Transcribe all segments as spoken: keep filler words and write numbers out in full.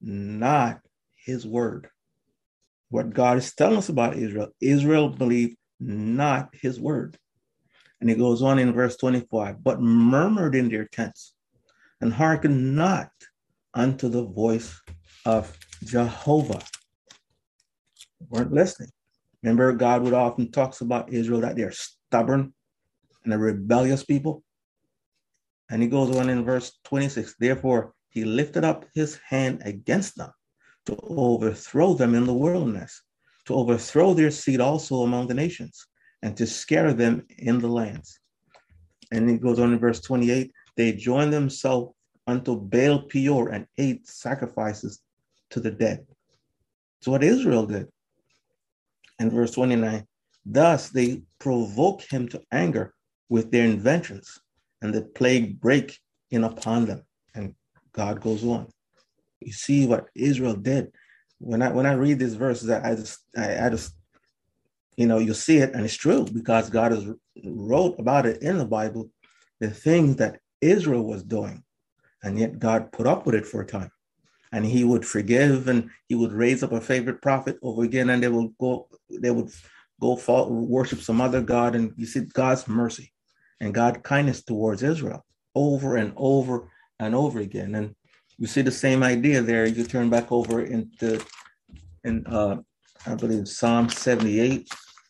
not his word. What God is telling us about Israel, Israel believed not his word. And he goes on in verse twenty-five, but murmured in their tents and hearkened not unto the voice of Jehovah. Weren't listening. Remember, God would often talks about Israel that they're stubborn and a rebellious people. And he goes on in verse twenty-six, therefore he lifted up his hand against them to overthrow them in the wilderness, to overthrow their seed also among the nations, and to scatter them in the lands. And he goes on in verse twenty-eight, they joined themselves unto Baal Peor and ate sacrifices to the dead. So what Israel did. In verse twenty-nine, thus they provoke him to anger with their inventions, and the plague break in upon them. And God goes on. You see what Israel did. When I when I read these verses, I, I just I, I just you know you see it, and it's true because God has wrote about it in the Bible, the things that Israel was doing, and yet God put up with it for a time. And he would forgive, and he would raise up a favorite prophet over again, and they will go, they would go fall, worship some other God. And you see God's mercy and God's kindness towards Israel over and over and over again. And you see the same idea there. You turn back over into, in uh, I believe Psalm seventy-eight.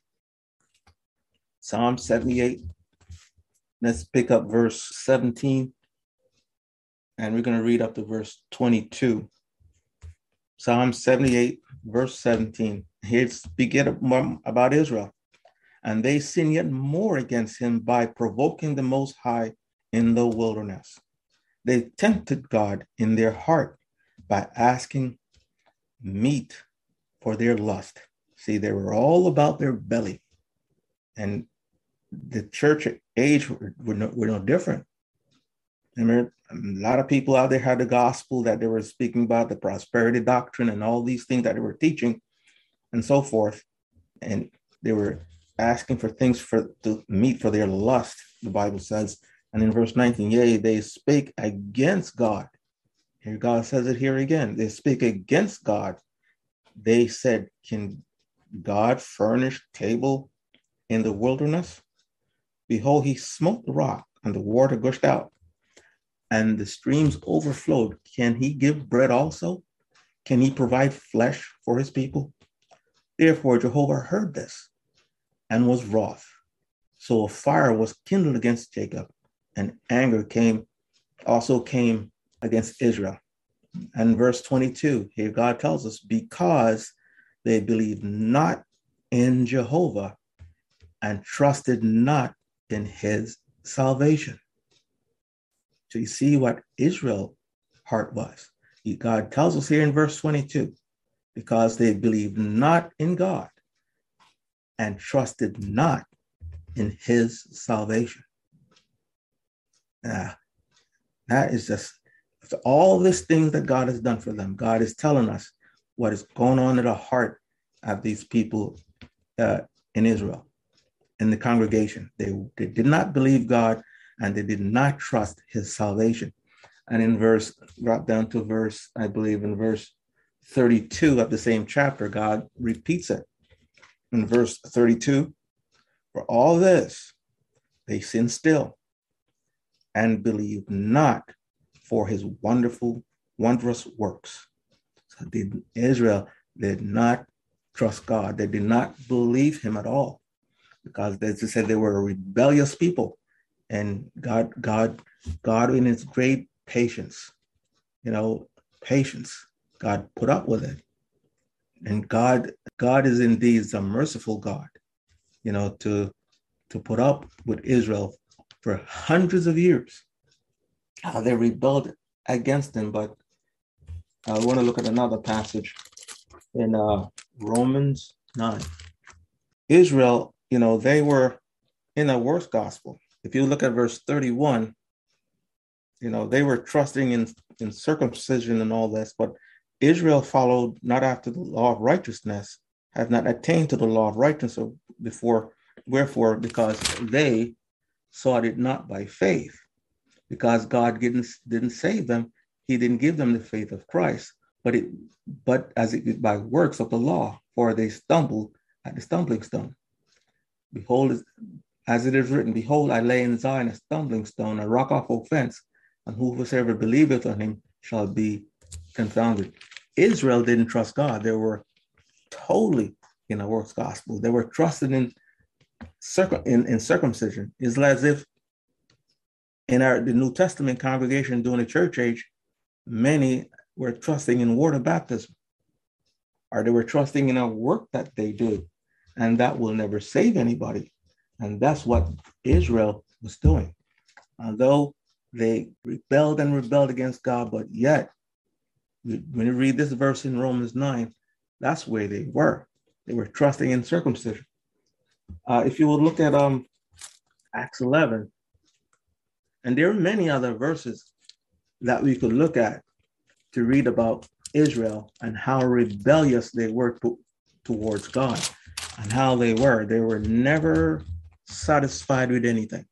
Psalm seventy-eight. Let's pick up verse seventeen. And we're going to read up to verse twenty-two. Psalm seventy-eight, verse seventeen. Here speaking about Israel. And they sin yet more against him by provoking the Most High in the wilderness. They tempted God in their heart by asking meat for their lust. See, they were all about their belly. And the church age were, were, no, were no different. Remember, a lot of people out there had the gospel that they were speaking about, the prosperity doctrine and all these things that they were teaching and so forth. And they were asking for things for to meet for their lust, the Bible says. And in verse nineteen, yea, they spake against God. Here God says it here again. They speak against God. They said, can God furnish table in the wilderness? Behold, he smote the rock and the water gushed out, and the streams overflowed. Can he give bread also? Can he provide flesh for his people? Therefore, Jehovah heard this and was wroth. So a fire was kindled against Jacob, and anger came, also came against Israel. And verse twenty-two, here God tells us, because they believed not in Jehovah and trusted not in his salvation. So you see what Israel's heart was. God tells us here in verse twenty-two, because they believed not in God and trusted not in his salvation. Now, that is just all these things that God has done for them. God is telling us what is going on in the heart of these people uh, in Israel, in the congregation. They, they did not believe God, and they did not trust his salvation. And in verse, drop down to verse, I believe in verse thirty-two of the same chapter, God repeats it. In verse thirty-two, for all this, they sin still and believe not for his wonderful, wondrous works. So did, Israel did not trust God. They did not believe him at all, because they just said they were a rebellious people. And God, God, God in his great patience, you know, patience, God put up with it. And God, God is indeed a merciful God, you know, to, to put up with Israel for hundreds of years. How they rebelled against him. But I want to look at another passage in uh, Romans nine. Israel, you know, they were in a worse gospel. If you look at verse thirty-one, you know, they were trusting in, in circumcision and all this, but Israel followed not after the law of righteousness, have not attained to the law of righteousness before. Wherefore, because they sought it not by faith, because God didn't, didn't save them. He didn't give them the faith of Christ, but it but as it is by works of the law, for they stumble at the stumbling stone. Behold, as it is written, behold, I lay in Zion a stumbling stone, a rock of offense, and whosoever believeth on him shall be confounded. Israel didn't trust God. They were totally in a works gospel. They were trusted in, circum, in, in circumcision. It's as if in our the New Testament congregation during the church age, many were trusting in water baptism, or they were trusting in a work that they do, and that will never save anybody. And that's what Israel was doing. Although they rebelled and rebelled against God, but yet, when you read this verse in Romans nine, that's where they were. They were trusting in circumcision. Uh, if you will look at um, Acts eleven, and there are many other verses that we could look at to read about Israel and how rebellious they were to, towards God, and how they were. They were never satisfied with anything.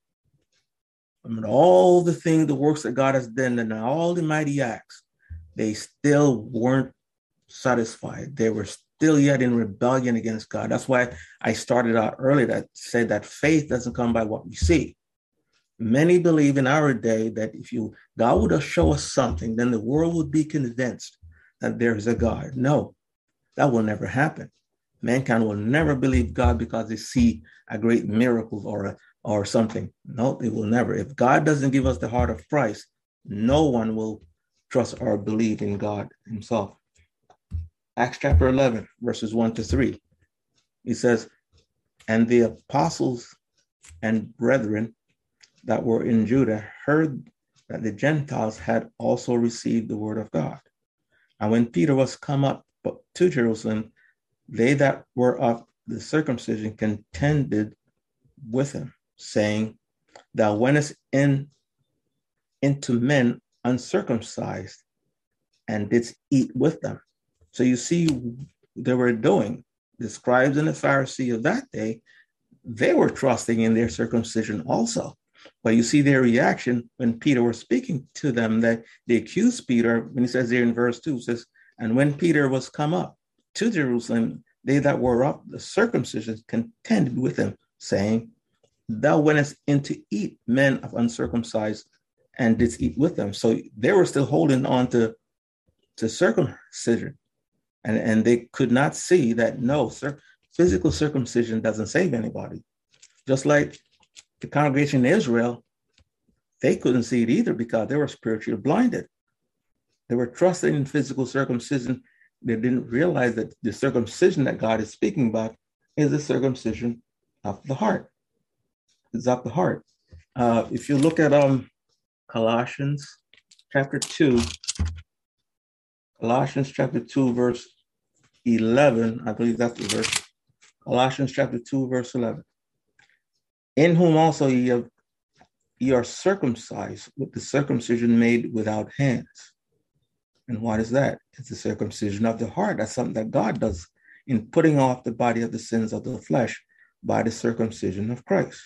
I mean, all the things, the works that God has done, and all the mighty acts, they still weren't satisfied. They were still yet in rebellion against God. That's why I started out earlier that said that faith doesn't come by what we see. Many believe in our day that if you God would have show us something, then the world would be convinced that there is a God. No, that will never happen. Mankind will never believe God because they see a great miracle or a, or something. No, they will never. If God doesn't give us the heart of Christ, no one will trust or believe in God himself. Acts chapter eleven, verses one to three. He says, and the apostles and brethren that were in Judah heard that the Gentiles had also received the word of God. And when Peter was come up to Jerusalem, they that were of the circumcision contended with him, saying, thou wentest in into men uncircumcised and didst eat with them. So you see, they were doing, the scribes and the Pharisees of that day, they were trusting in their circumcision also. But you see their reaction when Peter was speaking to them, that they accused Peter, when he says there in verse two, says, and when Peter was come up to Jerusalem, they that were of the circumcision contended with him, saying, thou wentest in to eat men of uncircumcised and didst eat with them. So they were still holding on to, to circumcision. And, and they could not see that, no, sir, physical circumcision doesn't save anybody. Just like the congregation in Israel, they couldn't see it either because they were spiritually blinded. They were trusting in physical circumcision. They didn't realize that the circumcision that God is speaking about is the circumcision of the heart. It's of the heart. Uh, if you look at um, Colossians chapter two, Colossians chapter two, verse eleven, I believe that's the verse. Colossians chapter two, verse eleven. In whom also ye, have, ye are circumcised with the circumcision made without hands. And what is that? It's the circumcision of the heart. That's something that God does in putting off the body of the sins of the flesh by the circumcision of Christ.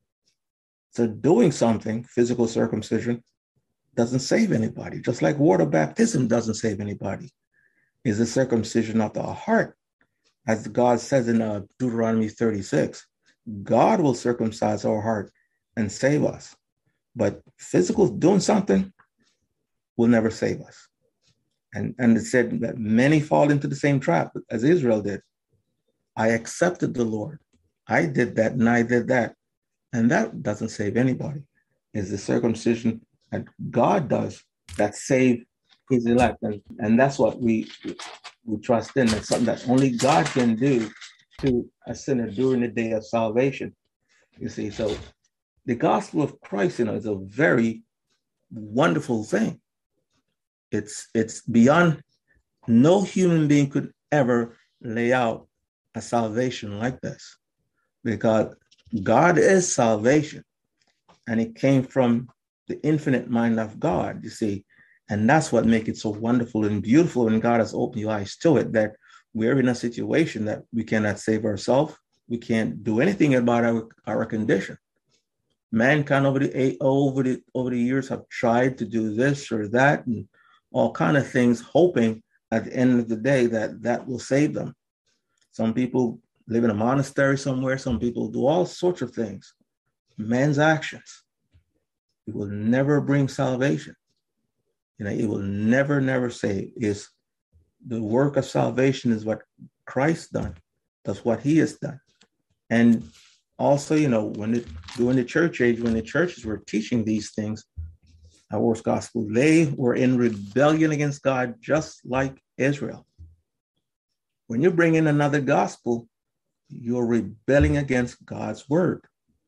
So doing something, physical circumcision, doesn't save anybody. Just like water baptism doesn't save anybody. It's the circumcision of the heart. As God says in uh, Deuteronomy thirty-six, God will circumcise our heart and save us. But physical doing something will never save us. And, and it said that many fall into the same trap as Israel did. I accepted the Lord. I did that and I did that. And that doesn't save anybody. It's the circumcision that God does that save his elect. And, and that's what we, we trust in. It's something that only God can do to a sinner during the day of salvation. You see, so the gospel of Christ, you know, is a very wonderful thing. It's it's beyond, no human being could ever lay out a salvation like this, because God is salvation, and it came from the infinite mind of God, you see, and that's what makes it so wonderful and beautiful. And God has opened your eyes to it, that we're in a situation that we cannot save ourselves. We can't do anything about our, our condition. Mankind over the over the over the years have tried to do this or that and all kind of things, hoping at the end of the day that that will save them. Some people live in a monastery somewhere. Some people do all sorts of things. Man's actions. It will never bring salvation. You know, it will never, never save. Is the work of salvation is what Christ done. That's what he has done. And also, you know, when it, during the church age, when the churches were teaching these things, our worst gospel, they were in rebellion against God, just like Israel. When you bring in another gospel, you're rebelling against God's word.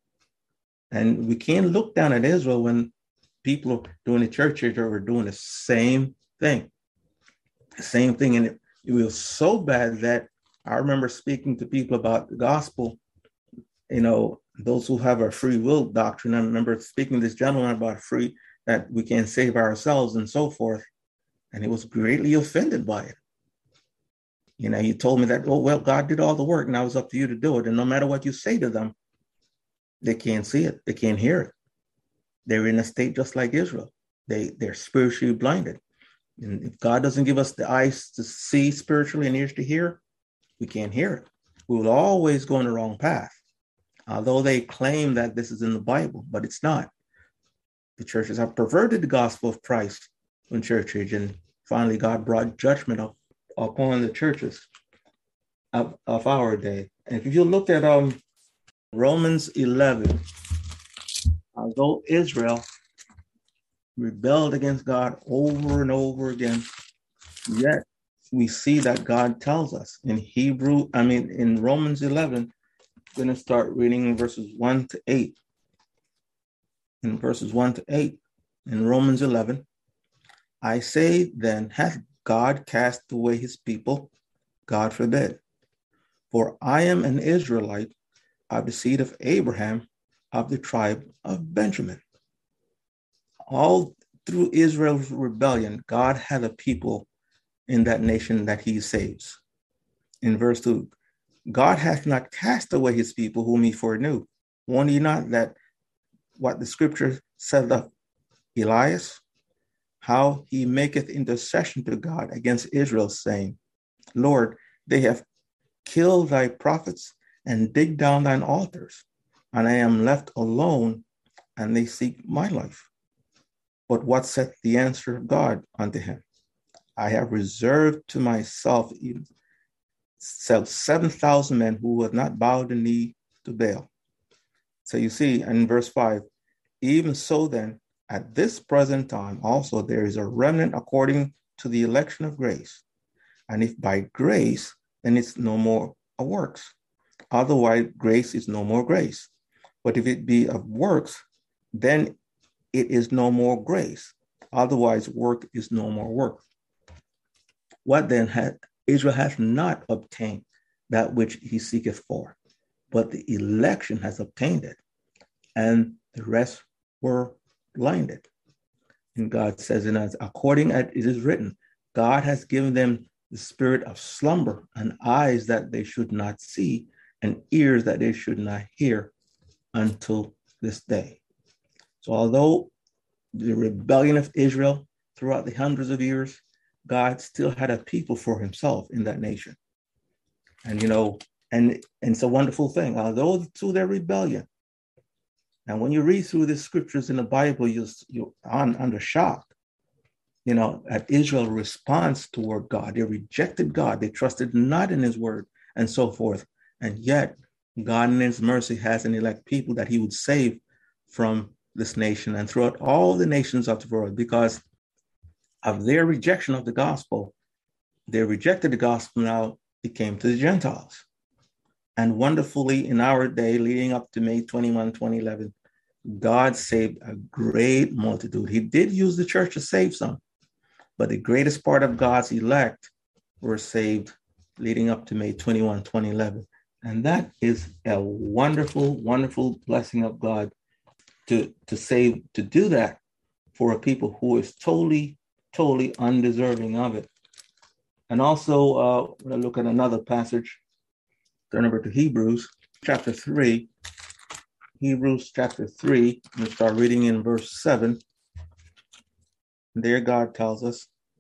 And we can't look down at Israel when people during the church age were doing the same thing. The same thing. And it, it was so bad that I remember speaking to people about the gospel, you know, those who have a free will doctrine. I remember speaking to this gentleman about free, that we can save ourselves and so forth. And he was greatly offended by it. You know, he told me that, oh, well, God did all the work. Now it's up to you to do it. And no matter what you say to them, they can't see it. They can't hear it. They're in a state just like Israel. They, they're spiritually blinded. And if God doesn't give us the eyes to see spiritually and ears to hear, we can't hear it. We will always go on the wrong path. Although they claim that this is in the Bible, but it's not. The churches have perverted the gospel of Christ in church age, and finally God brought judgment up, upon the churches of, of our day. And if you look at um, Romans eleven, although Israel rebelled against God over and over again, yet we see that God tells us in Hebrew, I mean, in Romans eleven, I'm going to start reading verses one to eight. In verses one to eight, in Romans eleven, I say then, hath God cast away his people? God forbid. For I am an Israelite of the seed of Abraham, of the tribe of Benjamin. All through Israel's rebellion, God had a people in that nation that he saves. In verse two, God hath not cast away his people whom he foreknew. Won ye not that what the scripture said of Elias, how he maketh intercession to God against Israel, saying, Lord, they have killed thy prophets and digged down thine altars, and I am left alone, and they seek my life. But what saith the answer of God unto him? I have reserved to myself even seven thousand men who have not bowed the knee to Baal. So you see in verse five, even so then, at this present time also there is a remnant according to the election of grace. And if by grace, then it's no more of works. Otherwise, grace is no more grace. But if it be of works, then it is no more grace. Otherwise, work is no more work. What then had Israel has not obtained that which he seeketh for, but the election has obtained it, and the rest were blinded. And God says in us, according as it is written, God has given them the spirit of slumber, and eyes that they should not see, and ears that they should not hear until this day. So although the rebellion of Israel throughout the hundreds of years, God still had a people for himself in that nation. And, you know, and, and it's a wonderful thing. Although through their rebellion, and when you read through the scriptures in the Bible, you're, you're on, under shock, you know, at Israel's response toward God. They rejected God. They trusted not in his word and so forth. And yet God in his mercy has an elect people that he would save from this nation and throughout all the nations of the world, because of their rejection of the gospel. They rejected the gospel. Now it came to the Gentiles. And wonderfully, in our day, leading up to May twenty-first, twenty eleven, God saved a great multitude. He did use the church to save some, but the greatest part of God's elect were saved leading up to May twenty-first, twenty eleven. And that is a wonderful, wonderful blessing of God to, to save, to do that for a people who is totally, totally undeserving of it. And also, uh, when I look at another passage, turn over to Hebrews chapter three. Hebrews chapter three, we start reading in verse seven. There God tells us,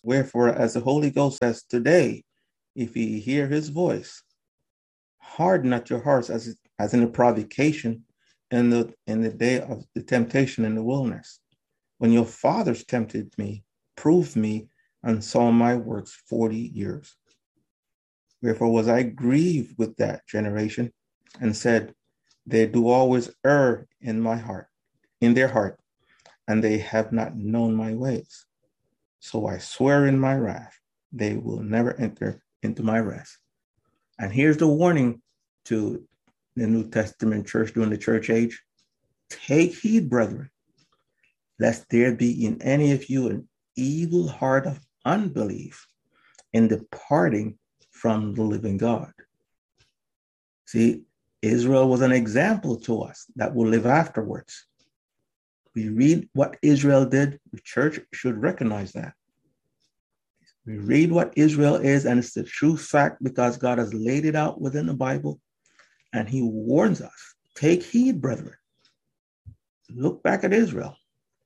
Wherefore, as the Holy Ghost says today, if ye hear his voice, harden not your hearts as, as in the provocation in the in the day of the temptation in the wilderness, when your fathers tempted me, proved me, and saw my works forty years. Wherefore was I grieved with that generation, and said, they do always err in my heart, in their heart, and they have not known my ways. So I swear in my wrath, they will never enter into my rest. And here's the warning to the New Testament church during the church age. Take heed, brethren, lest there be in any of you an evil heart of unbelief in departing from the living God. See, Israel was an example to us that will live afterwards. We read what Israel did, the church should recognize that. We read what Israel is, and it's the true fact because God has laid it out within the Bible, and he warns us, take heed, brethren. Look back at Israel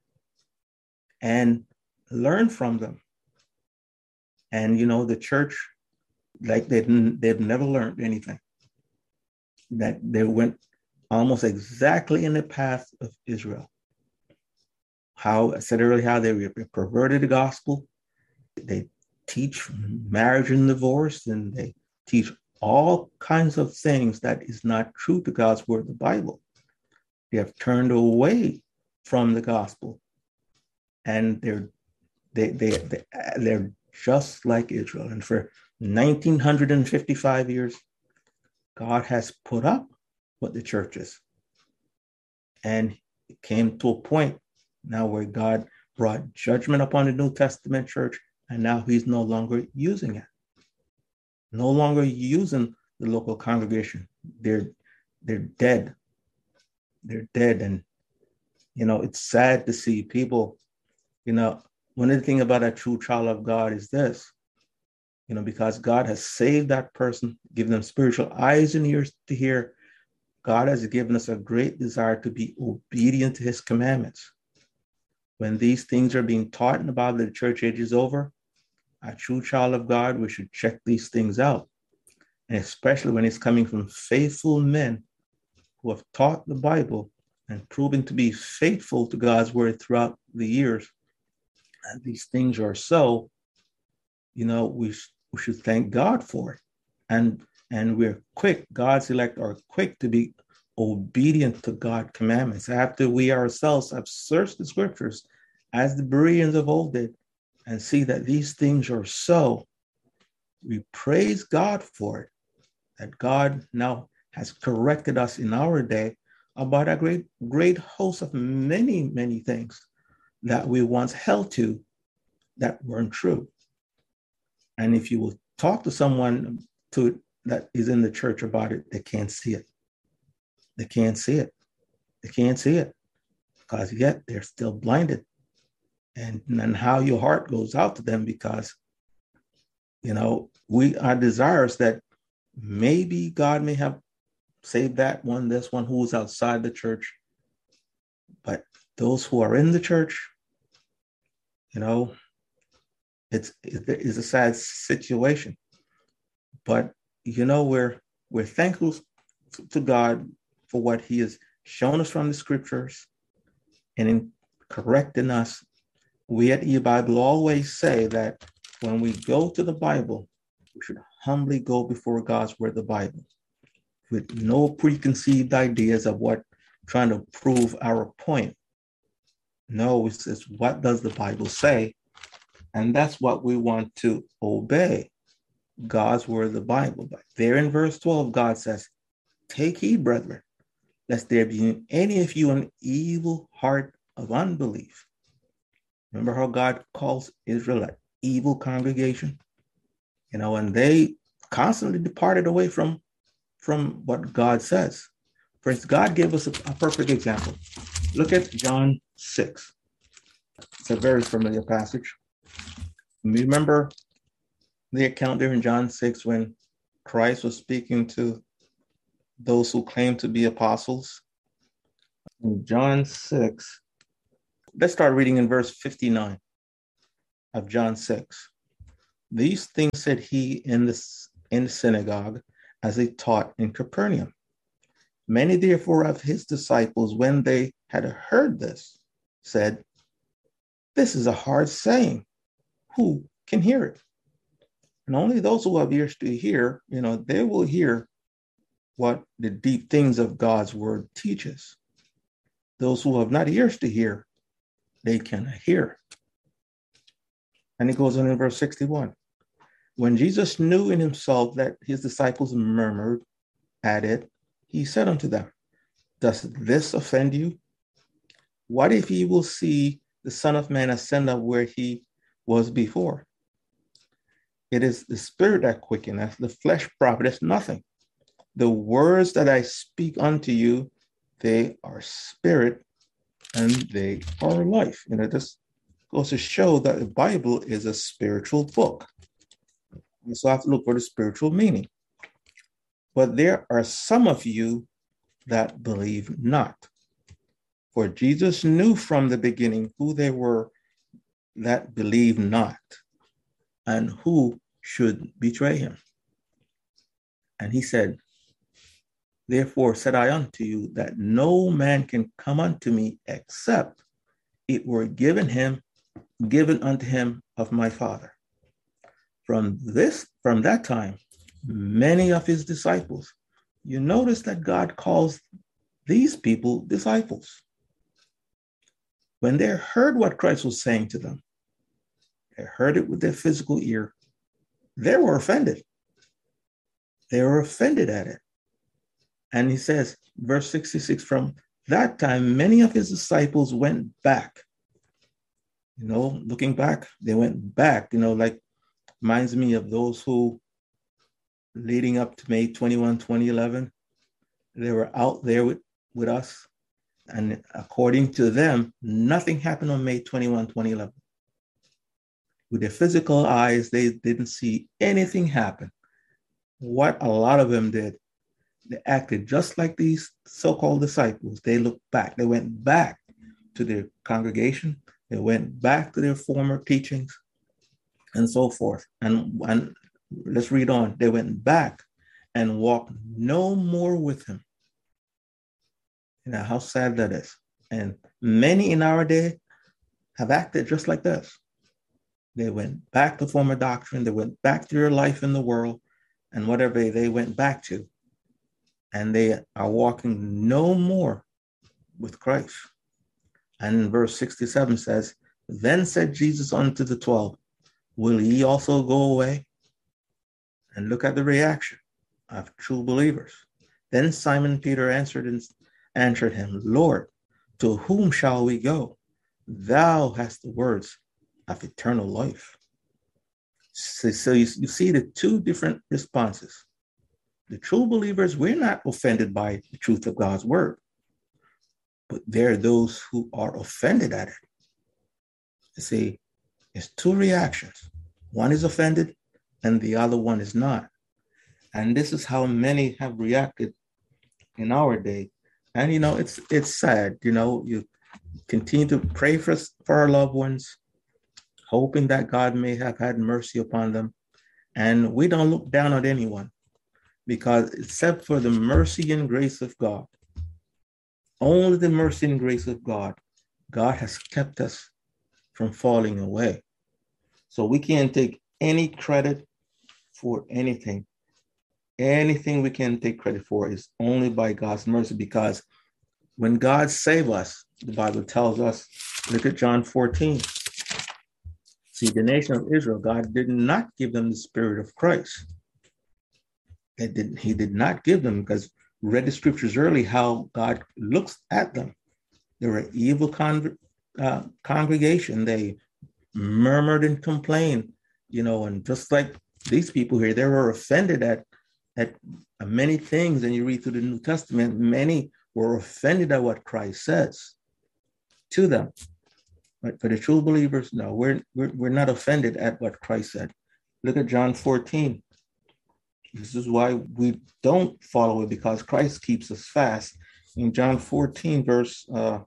and learn from them. And, you know, the church, like they didn't, they've never learned anything. That they went almost exactly in the path of Israel. How, I said earlier, how they perverted the gospel. They teach marriage and divorce, and they teach all kinds of things that is not true to God's word, the Bible. They have turned away from the gospel, and they're they they, they they're just like Israel. And for nineteen fifty-five years, God has put up with the churches, and it came to a point now where God brought judgment upon the New Testament church, and now he's no longer using it. No longer using the local congregation. They're they're dead. They're dead. And, you know, it's sad to see people, you know, one of the things about a true child of God is this, you know, because God has saved that person, given them spiritual eyes and ears to hear. God has given us a great desire to be obedient to his commandments. When these things are being taught in the Bible, the church age is over, a true child of God, we should check these things out. And especially when it's coming from faithful men who have taught the Bible and proven to be faithful to God's word throughout the years. And these things are so, you know, we, we should thank God for it. And, and we're quick, God's elect are quick to be obedient to God's commandments. After we ourselves have searched the scriptures as the Bereans of old did, and see that these things are so, we praise God for it, that God now has corrected us in our day about a great, great host of many, many things that we once held to that weren't true. And if you will talk to someone to that is in the church about it, they can't see it. They can't see it. They can't see it because yet they're still blinded. And, and how your heart goes out to them, because, you know, we are desirous that maybe God may have saved that one, this one who is outside the church. But those who are in the church, you know, it's, it's a sad situation. But, you know, we're, we're thankful to God for what he has shown us from the scriptures and in correcting us. We at eBible always say that when we go to the Bible, we should humbly go before God's word, the Bible, with no preconceived ideas of what trying to prove our point. No, it says, what does the Bible say? And that's what we want to obey, God's word, the Bible. But there in verse twelve, God says, take heed, brethren, lest there be in any of you an evil heart of unbelief. Remember how God calls Israel an evil congregation? You know, and they constantly departed away from, from what God says. First, God gave us a, a perfect example. Look at John six. It's a very familiar passage. Remember the account there in John six when Christ was speaking to those who claim to be apostles? In John six, let's start reading in verse fifty-nine of John six. These things said he in the, in the synagogue as he taught in Capernaum. Many therefore of his disciples, when they had heard this, said, "This is a hard saying. Who can hear it?" And only those who have ears to hear, you know, they will hear what the deep things of God's word teaches. Those who have not ears to hear, they cannot hear. And it goes on in verse sixty-one. When Jesus knew in himself that his disciples murmured at it, he said unto them, "Does this offend you? What if ye will see the Son of Man ascend up where he was before? It is the spirit that quickeneth, the flesh profiteth nothing. The words that I speak unto you, they are spirit and they are life." You know, this goes to show that the Bible is a spiritual book. You so have to look for the spiritual meaning. But there are some of you that believe not. For Jesus knew from the beginning who they were that believe not, and who should betray him. And he said, "Therefore said I unto you, that no man can come unto me except it were given him, given unto him of my Father." From this, from that time, many of his disciples, you notice that God calls these people disciples. When they heard what Christ was saying to them, they heard it with their physical ear, they were offended. They were offended at it. And he says, verse sixty-six, from that time, many of his disciples went back. You know, looking back, they went back, you know, like reminds me of those who, leading up to May twenty-first, twenty eleven, they were out there with, with us. And according to them, nothing happened on May twenty-first, twenty eleven. With their physical eyes, they didn't see anything happen. What a lot of them did, they acted just like these so-called disciples. They looked back. They went back to their congregation. They went back to their former teachings and so forth. And, and let's read on. They went back and walked no more with him. You know, how sad that is. And many in our day have acted just like this. They went back to former doctrine. They went back to their life in the world and whatever they went back to. And they are walking no more with Christ. And in verse sixty-seven says, "Then said Jesus unto the twelve, Will ye also go away?" And look at the reaction of true believers. Then Simon Peter answered and answered him, "Lord, to whom shall we go? Thou hast the words of eternal life." So, so you, you see the two different responses. The true believers, we're not offended by the truth of God's word, but there are those who are offended at it. You see, it's two reactions. One is offended and the other one is not. And this is how many have reacted in our day. And, you know, it's it's sad, you know, you continue to pray for, for our loved ones, hoping that God may have had mercy upon them. And we don't look down on anyone, because except for the mercy and grace of God, only the mercy and grace of God, God has kept us from falling away. So we can't take any credit for anything. Anything we can take credit for is only by God's mercy, because when God saved us, the Bible tells us, look at John fourteen. See, the nation of Israel, God did not give them the spirit of Christ. It did, he did not give them, because we read the scriptures early how God looks at them. They were an evil con- uh, congregation. They murmured and complained, you know, and just like these people here, they were offended at, at many things. And you read through the New Testament, many were offended at what Christ says to them. But for the true believers, no, we're, we're, we're not offended at what Christ said. Look at John fourteen. This is why we don't follow it, because Christ keeps us fast. In John fourteen, verse uh,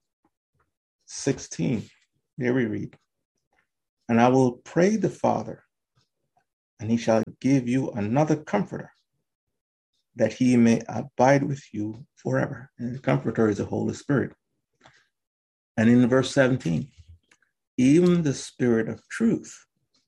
sixteen, there we read, "And I will pray the Father, and he shall give you another comforter, that he may abide with you forever. And the comforter is the Holy Spirit. And in verse seventeen, even the Spirit of truth,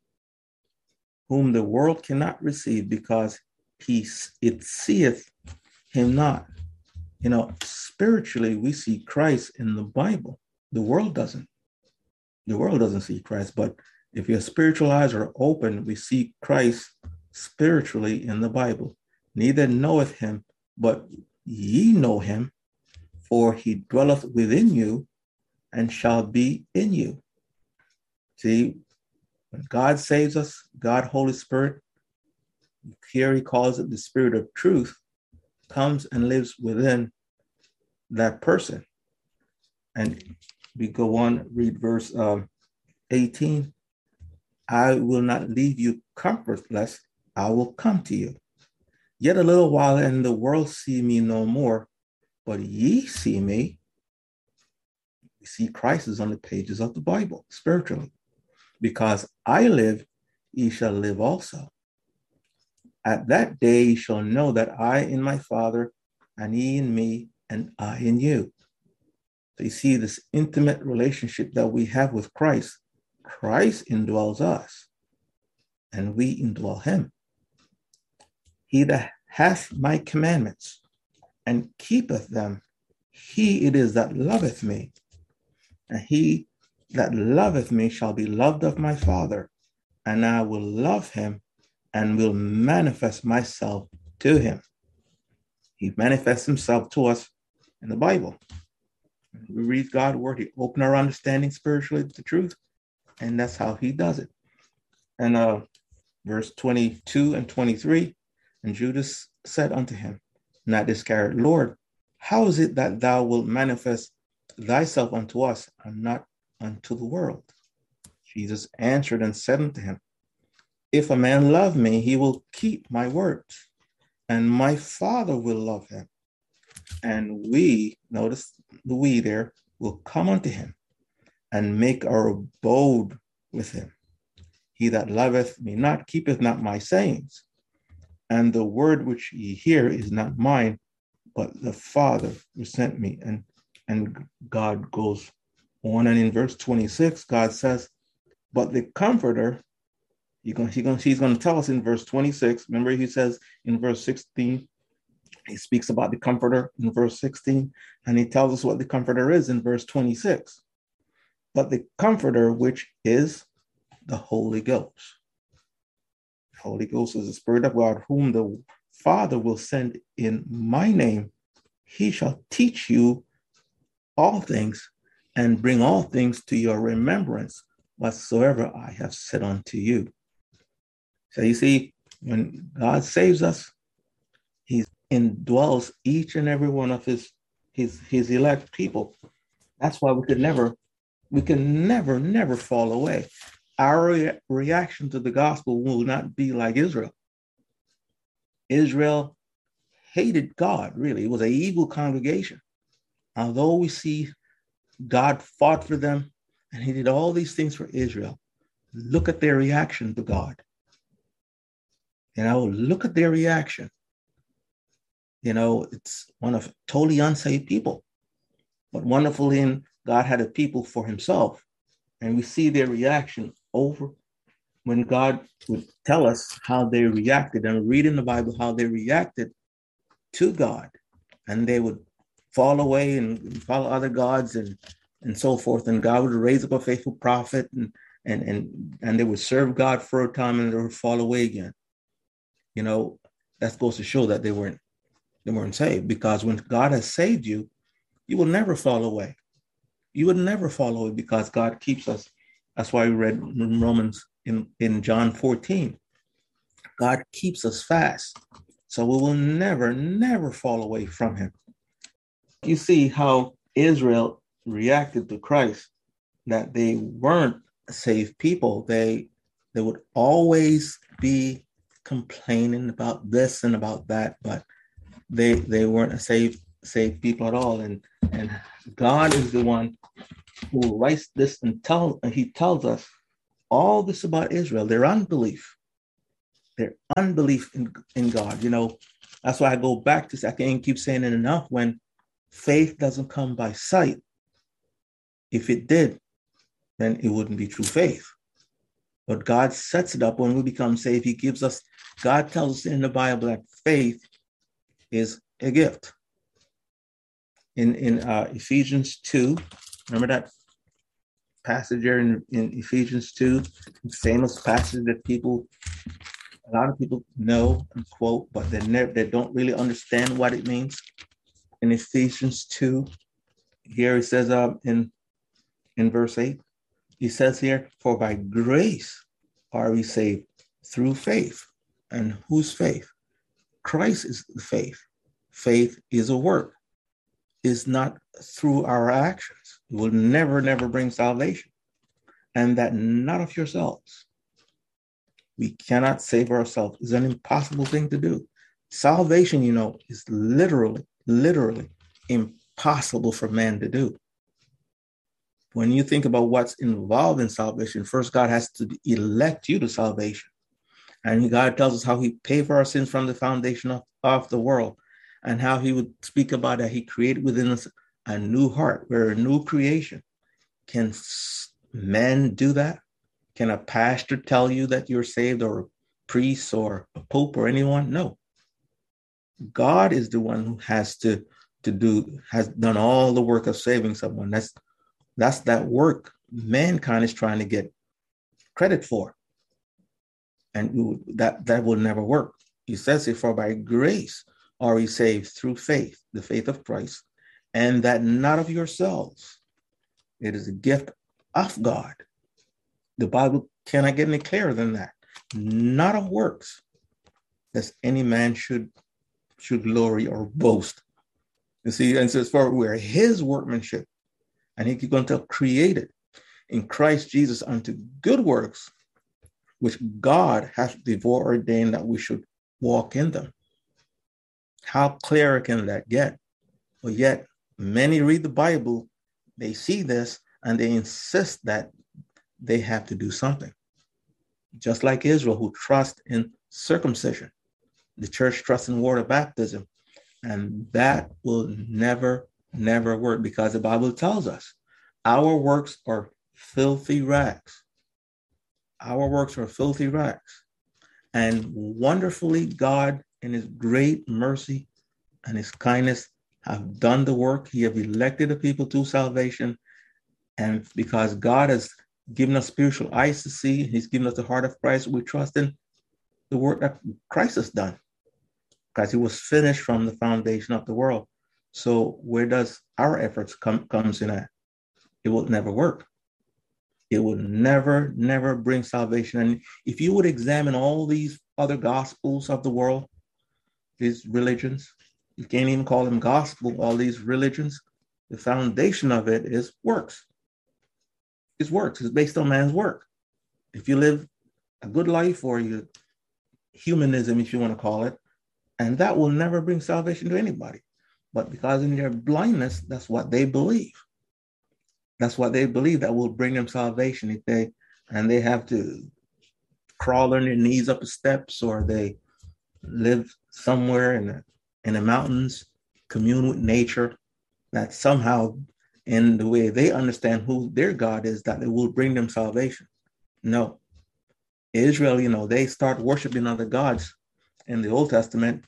whom the world cannot receive, because he, it seeth him not. You know, spiritually, we see Christ in the Bible. The world doesn't. The world doesn't see Christ, but if your spiritual eyes are open, we see Christ spiritually in the Bible. Neither knoweth him, but ye know him, for he dwelleth within you and shall be in you. See, when God saves us, God, Holy Spirit, here he calls it the Spirit of truth, comes and lives within that person. And we go on, read verse um, eighteen. I will not leave you comfortless, I will come to you. Yet a little while, and the world see me no more, but ye see me. We see Christ is on the pages of the Bible, spiritually. Because I live, ye shall live also. At that day ye shall know that I in my Father, and ye in me, and I in you. So you see this intimate relationship that we have with Christ. Christ indwells us, and we indwell him. He that hath my commandments, and keepeth them, he it is that loveth me. And he that loveth me shall be loved of my Father, and I will love him, and will manifest myself to him. He manifests himself to us in the Bible. We read God's word, he opened our understanding spiritually to the truth, and that's how he does it. And uh, verse twenty-two and twenty-three, and Judas said unto him, not Iscariot, Lord, how is it that thou wilt manifest thyself unto us, and not unto the world? Jesus answered and said unto him, if a man love me, he will keep my words, and my Father will love him. And we, notice the we there, will come unto him and make our abode with him. He that loveth me not keepeth not my sayings, and the word which ye hear is not mine, but the Father who sent me. And, and God goes on, and in verse twenty-six, God says, but the Comforter, he gonna, he gonna, he's going to tell us in verse twenty-six. Remember, he says in verse sixteen, he speaks about the Comforter in verse sixteen, and he tells us what the Comforter is in verse twenty-six. But the Comforter, which is the Holy Ghost. The Holy Ghost is the Spirit of God, whom the Father will send in my name. He shall teach you all things, and bring all things to your remembrance, whatsoever I have said unto you. So you see, when God saves us, he indwells each and every one of his, his, his elect people. That's why we could never, we can never, never fall away. Our re- reaction to the gospel will not be like Israel. Israel hated God, really. It was an evil congregation. Although we see God fought for them and he did all these things for Israel, look at their reaction to God. You know, look at their reaction. You know, it's one of totally unsaved people. But wonderfully, in God had a people for himself. And we see their reaction over when God would tell us how they reacted, and read in the Bible how they reacted to God. And they would fall away and follow other gods and, and so forth. And God would raise up a faithful prophet, and, and, and, and they would serve God for a time, and they would fall away again. You know, that goes to show that they weren't, they weren't saved, because when God has saved you, you will never fall away. You would never fall away because God keeps us. That's why we read in Romans in, in John fourteen. God keeps us fast. So we will never, never fall away from him. You see how Israel reacted to Christ, that they weren't saved people. They, they would always be complaining about this and about that, but they they weren't a saved saved people at all. And and God is the one who writes this and tell and he tells us all this about Israel, their unbelief. their unbelief in, in God. You know, that's why I go back to, I can't keep saying it enough, when faith doesn't come by sight. If it did, then it wouldn't be true faith. But God sets it up when we become saved. He gives us, God tells us in the Bible that faith is a gift. In, in uh, Ephesians two, remember that passage there in, in Ephesians two, famous passage that people, a lot of people know and quote, but they never, they don't really understand what it means. In Ephesians two, here it says uh, in, in verse eight, he says here, for by grace are we saved through faith. And whose faith? Christ is the faith. Faith is a work. It's not through our actions. It will never, never bring salvation. And that not of yourselves. We cannot save ourselves. It's an impossible thing to do. Salvation, you know, is literally, literally impossible for man to do. When you think about what's involved in salvation, first God has to elect you to salvation. And God tells us how he paid for our sins from the foundation of, of the world, and how he would speak about that he created within us a new heart. We're a new creation. Can men do that? Can a pastor tell you that you're saved, or a priest or a pope or anyone? No. God is the one who has to, to do, has done all the work of saving someone. That's That's that work mankind is trying to get credit for. And that, that will never work. He says it, for by grace are we saved through faith, the faith of Christ, and that not of yourselves. It is a gift of God. The Bible cannot get any clearer than that. Not of works, lest any man should, should glory or boast. You see, and says, for we're his workmanship, and he's going to create it in Christ Jesus unto good works, which God has before ordained that we should walk in them. How clear can that get? But yet, many read the Bible, they see this, and they insist that they have to do something. Just like Israel, who trust in circumcision. The church trusts in water baptism. And that will never, never work, because the Bible tells us our works are filthy rags. Our works are filthy rags. And wonderfully, God, in his great mercy and his kindness, have done the work. He have elected the people to salvation. And because God has given us spiritual eyes to see, he's given us the heart of Christ, we trust in the work that Christ has done, because he was finished from the foundation of the world. So where does our efforts come comes in at? It will never work. It will never, never bring salvation. And if you would examine all these other gospels of the world, these religions, you can't even call them gospel, all these religions, the foundation of it is works. It's works. It's based on man's work. If you live a good life, or you humanism, if you want to call it, and that will never bring salvation to anybody. But because in their blindness, that's what they believe. That's what they believe that will bring them salvation. If they, and they have to crawl on their knees up the steps, or they live somewhere in the, in the mountains, commune with nature, that somehow in the way they understand who their God is, that it will bring them salvation. No. Israel, you know, they start worshiping other gods in the Old Testament,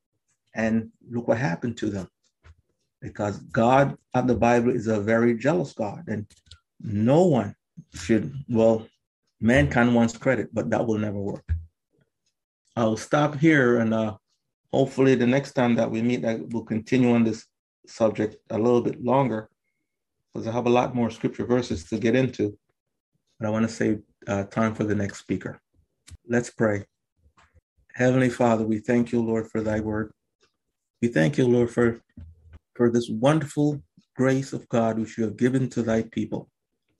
and look what happened to them. Because God of the Bible is a very jealous God, and no one should, well, mankind wants credit, but that will never work. I'll stop here, and uh, hopefully the next time that we meet, I will continue on this subject a little bit longer, because I have a lot more scripture verses to get into, but I want to save uh, time for the next speaker. Let's pray. Heavenly Father, we thank you, Lord, for thy word. We thank you, Lord, for, for this wonderful grace of God which you have given to thy people.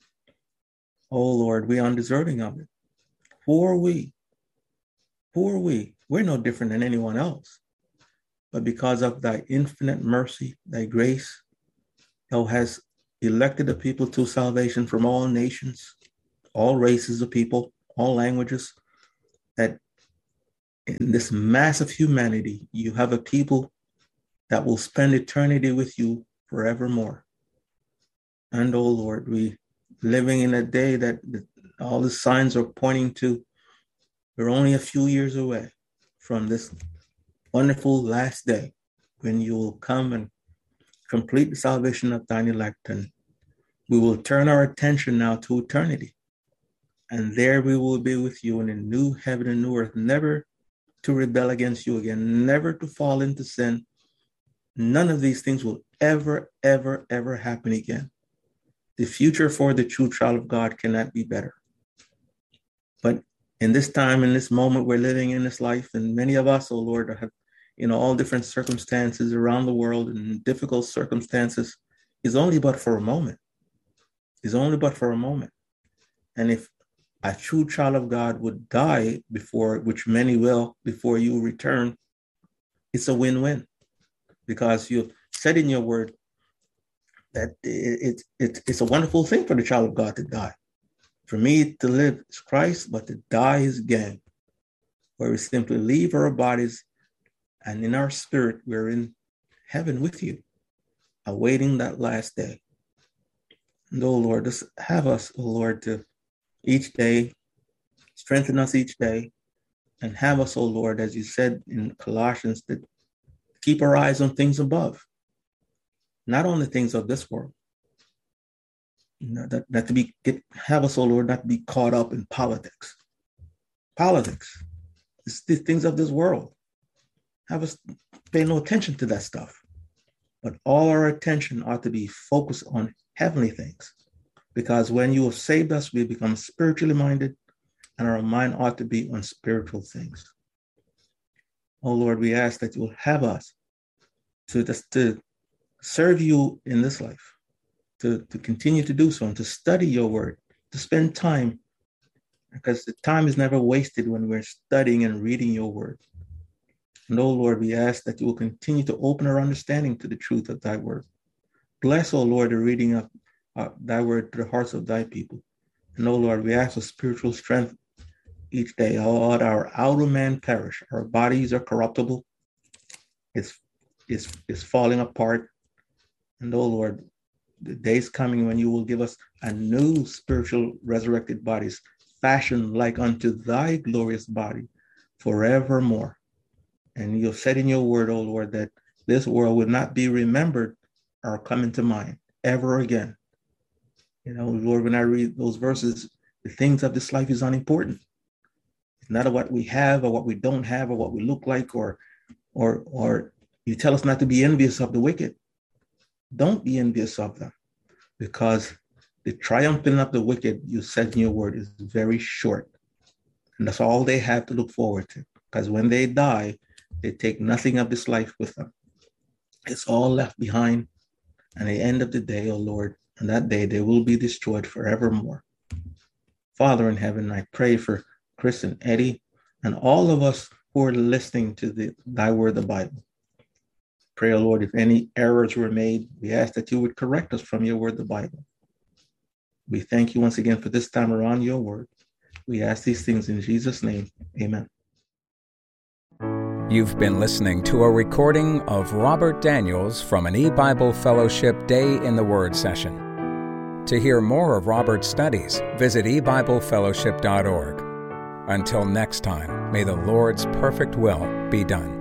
Oh, Lord, we are undeserving of it. Who are we? Who are we? We're no different than anyone else. But because of thy infinite mercy, thy grace, thou hast elected the people to salvation from all nations, all races of people, all languages, that in this mass of humanity, you have a people that will spend eternity with you forevermore. And oh Lord, we living in a day that all the signs are pointing to, we're only a few years away from this wonderful last day when you will come and complete the salvation of thine elect. And we will turn our attention now to eternity. And there we will be with you in a new heaven and new earth, never to rebel against you again, never to fall into sin. None of these things will ever, ever, ever happen again. The future for the true child of God cannot be better. But in this time, in this moment we're living in this life, and many of us, oh Lord, have, you know, all different circumstances around the world and difficult circumstances, is only but for a moment. Is only but for a moment. And if a true child of God would die before, which many will, before you return, it's a win-win, because you've said in your word that it, it, it, it's a wonderful thing for the child of God to die. For me to live is Christ, but to die is gain, where we simply leave our bodies, and in our spirit, we're in heaven with you, awaiting that last day. And oh Lord, just have us, oh Lord, to each day, strengthen us each day, and have us, oh Lord, as you said in Colossians, to keep our eyes on things above, not on the things of this world. You know, that, that to be get have us, oh Lord, not to be caught up in politics. Politics. It's the things of this world. Have us pay no attention to that stuff. But all our attention ought to be focused on heavenly things. Because when you have saved us, we become spiritually minded, and our mind ought to be on spiritual things. Oh Lord, we ask that you will have us to, to serve you in this life, to, to continue to do so, and to study your word, to spend time, because the time is never wasted when we're studying and reading your word. And oh Lord, we ask that you will continue to open our understanding to the truth of thy word. Bless, oh Lord, the reading of uh, thy word to the hearts of thy people. And oh Lord, we ask for spiritual strength each day. Oh Lord, our outer man perish. Our bodies are corruptible. It's, it's, it's falling apart. And oh Lord, the day's coming when you will give us a new spiritual resurrected bodies, fashioned like unto thy glorious body forevermore. And you have said in your word, oh Lord, that this world will not be remembered or come into mind ever again. You know, Lord, when I read those verses, the things of this life is unimportant. It's not what we have or what we don't have or what we look like, or, or, or you tell us not to be envious of the wicked. Don't be envious of them, because the triumphing of the wicked, you said in your word, is very short. And that's all they have to look forward to, because when they die, they take nothing of this life with them. It's all left behind. And at the end of the day, oh Lord, on that day, they will be destroyed forevermore. Father in heaven, I pray for Chris and Eddie and all of us who are listening to the, thy word, the Bible. Pray, oh Lord, if any errors were made, we ask that you would correct us from your word, the Bible. We thank you once again for this time around your word. We ask these things in Jesus' name. Amen. You've been listening to a recording of Robert Daniels from an E-Bible Fellowship Day in the Word session. To hear more of Robert's studies, visit e bible fellowship dot org. Until next time, may the Lord's perfect will be done.